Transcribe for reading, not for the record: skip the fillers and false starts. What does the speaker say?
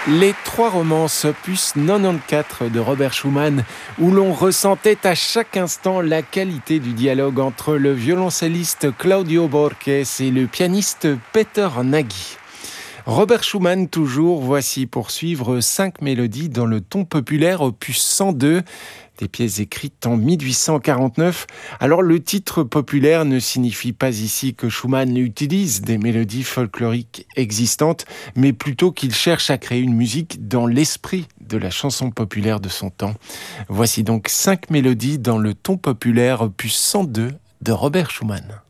Les trois romances opus 94 de Robert Schumann, où l'on ressentait à chaque instant la qualité du dialogue entre le violoncelliste Claudio Borges et le pianiste Peter Nagy. Robert Schumann toujours, voici pour suivre 5 mélodies dans le ton populaire opus 102, des pièces écrites en 1849. Alors le titre populaire ne signifie pas ici que Schumann utilise des mélodies folkloriques existantes, mais plutôt qu'il cherche à créer une musique dans l'esprit de la chanson populaire de son temps. Voici donc 5 mélodies dans le ton populaire opus 102 de Robert Schumann.